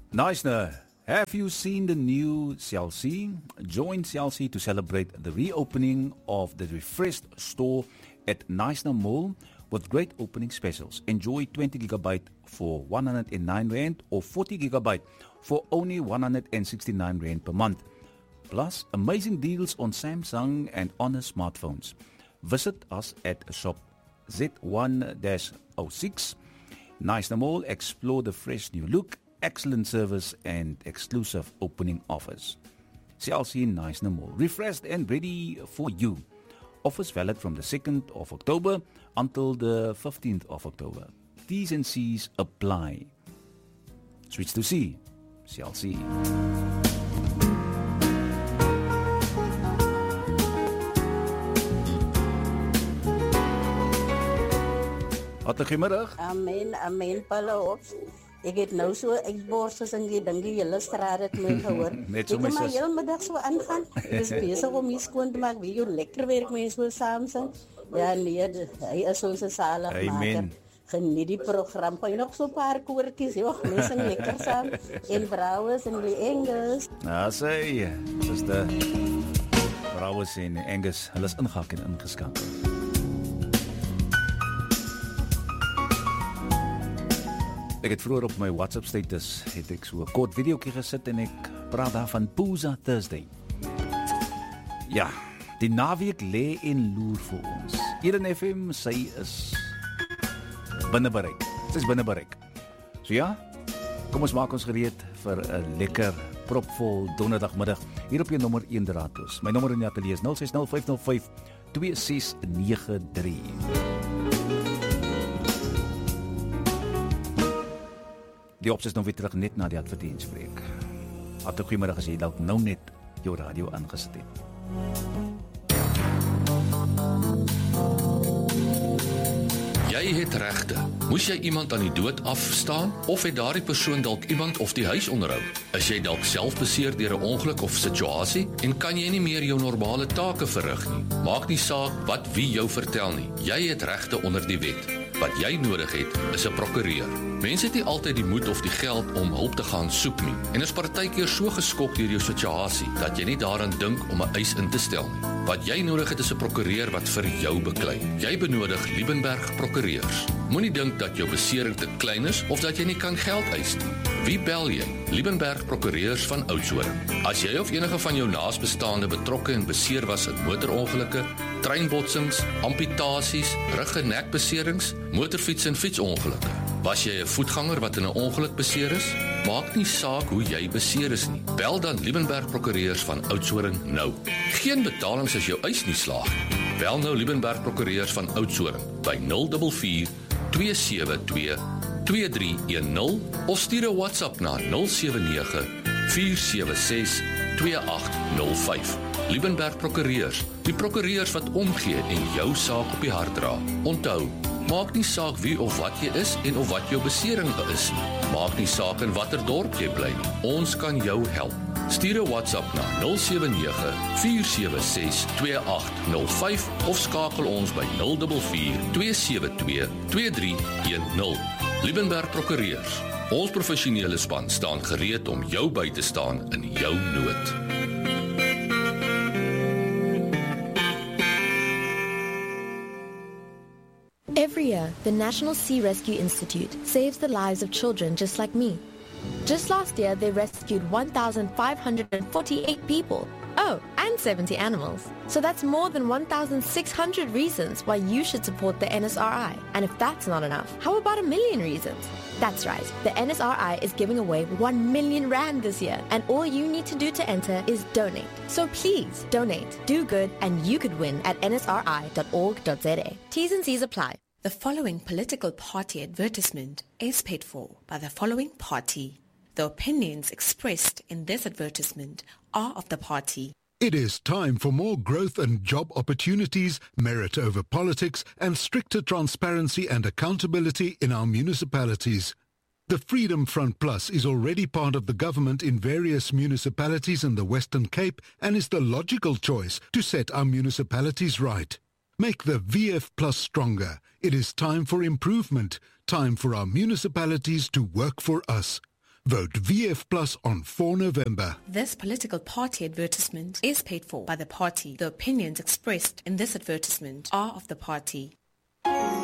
Neisner, have you seen the new CLC? Join CLC to celebrate the reopening of the refreshed store at Neisner Mall with great opening specials. Enjoy 20 gigabyte for 109 Rand or 40 gigabyte for only 169 Rand per month. Plus, amazing deals on Samsung and Honor smartphones. Visit us at shop Z1-06. Neisner Mall, explore the fresh new look, excellent service and exclusive opening offers. CLC Neisner Mall, refreshed and ready for you. Offers valid from the 2nd of October until the 15th of October. T's and C's apply. Switch to C. CLC. Goeiemiddag. Amen, Paulo. Ek het nou so uitborstels en die ding die hele straat het my gehoor. Net so ek het maar heel middag so aangaan. Ek is besig om hier skoon te maak. Wie jou lekker werk mense so saam sing. Ja nee, hy is ons saligmaker. Geniet die program. Kan jy nog so 'n paar koortjies, joh, mense sing lekker saam. En Brouwers en die Engels. Nou sê, dis die Brouwers en Engels. Hulle is ingehak en ingeskakel. Ek het vroeër op my WhatsApp status het ek so 'n kort videoetjie gesit en ek praat daar van Pooza Thursday. Ja, die naweek lê en loer vir ons. Hier in FM, sy is binne bereik. Sy is binne bereik. So ja, kom ons maak ons gereed vir 'n lekker propvol donderdagmiddag hier op jou nommer 1 draadloos. My nommer in die ateljee is 060505 2693. Die opsie is nou weer terug net na die advertensiebreek. Goeiemiddag as jy dalk nou net jou radio aangesit het. Jy het regte. Moes jy iemand aan die dood afstaan of het daardie persoon dalk iemand of die huis onderhou? Is jy dalk self beseer deur 'n ongeluk of situasie en kan jy nie meer jou normale take verrig nie? Maak nie saak wat wie jou vertel nie. Jy het regte onder die wet. Wat jy nodig het, is 'n prokureur. Mense het nie altyd die moed of die geld om hulp te gaan soek nie. En is partykeer so geskok deur jou situasie dat jy nie daaraan dink om 'n eis in te stel nie. Wat jy nodig het is 'n prokureur wat vir jou beklei. Jy benodig Liebenberg prokureurs. Moenie dink dat jou besering te klein is of dat jy nie kan geld eis nie. Wie bel jy? Liebenberg prokureurs van Oudtshoorn. As jy of enige van jou naasbestaande betrokke en beseer was in motorongelukke, treinbotsings, amputasies, rug- en nekbeserings, motorfiets- en fietsongelukke. Was jy 'n voetganger wat in 'n ongeluk beseer is? Maak nie saak hoe jy beseer is nie. Bel dan Liebenberg prokureurs van Oudtshoorn nou. Geen betalings as jou eis nie slaag nie. Bel nou Liebenberg prokureurs van Oudtshoorn by 044 272 2310 of stuur 'n WhatsApp na 079 476 2805. Liebenberg prokureurs, die prokureurs wat omgee en jou saak op die hart dra. Onthou, maak nie saak wie of wat jy is en of wat jou besering is nie. Maak nie saak in watter dorp jy bly nie. Ons kan jou help. Stuur 'n WhatsApp na 079 476 2805 of skakel ons by 044 272 2310. Liebenberg prokureurs. Ons professionele span staan gereed om jou by te staan in jou nood. Every year, the National Sea Rescue Institute saves the lives of children just like me. Just last year, they rescued 1,548 people. Oh, and 70 animals. So that's more than 1,600 reasons why you should support the NSRI. And if that's not enough, how about 1,000,000 reasons? That's right, the NSRI is giving away 1 million rand this year, and all you need to do to enter is donate. So please, donate, do good, and you could win at nsri.org.za. T's and C's apply. The following political party advertisement is paid for by the following party. The opinions expressed in this advertisement are of the party. It is time for more growth and job opportunities, merit over politics, and stricter transparency and accountability in our municipalities. The Freedom Front Plus is already part of the government in various municipalities in the Western Cape and is the logical choice to set our municipalities right. Make the VF Plus stronger. It is time for improvement, time for our municipalities to work for us. Vote VF Plus on 4 November. This political party advertisement is paid for by the party. The opinions expressed in this advertisement are of the party.